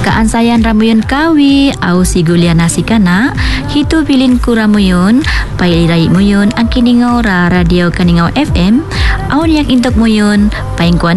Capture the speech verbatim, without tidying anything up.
Kaansayan ramuyun kawi au sigulia nasi kana hitu pilin ku ramuyun pairai muyun ang kiningau ra radio Kaningau F M au yang intok muyun paing kuan